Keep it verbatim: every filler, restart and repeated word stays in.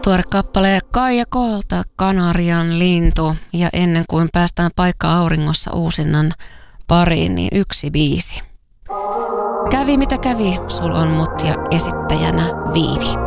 Tuore kappale Kaija Kolta, Kanarian lintu. Ja ennen kuin päästään paikka auringossa uusinnan pariin, niin yksi biisi. Kävi mitä kävi, sul on mut ja esittäjänä Viivi.